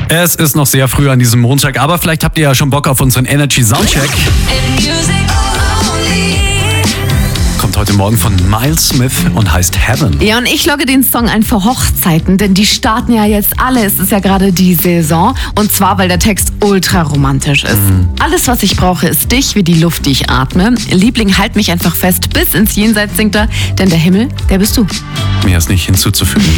Es ist noch sehr früh an diesem Montag, aber vielleicht habt ihr ja schon Bock auf unseren Energy Soundcheck. Kommt heute Morgen von Miles Smith und heißt Heaven. Ja, und ich logge den Song ein für Hochzeiten, denn die starten ja jetzt alle. Es ist ja gerade die Saison. Und zwar, weil der Text ultra romantisch ist. Alles, was ich brauche, ist dich, wie die Luft, die ich atme. Liebling, halt mich einfach fest, bis ins Jenseits singt er, denn der Himmel, der bist du. Mehr ist nicht hinzuzufügen.